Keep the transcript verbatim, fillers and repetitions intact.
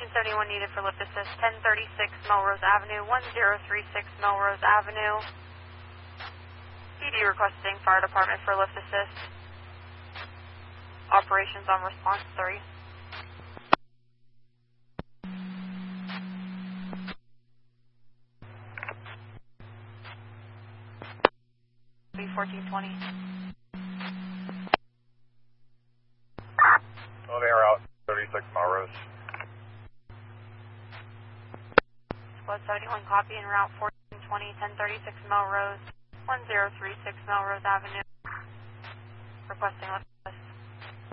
seventy-one needed for lift assist. ten thirty-six Melrose Avenue, one zero three six Melrose Avenue. P D requesting fire department for lift assist. Operations on response three. B fourteen twenty. Elevator out, thirty-six Melrose. Squad seventy-one copy en route fourteen twenty, ten thirty-six Melrose, one zero three six Melrose Avenue. Requesting lift.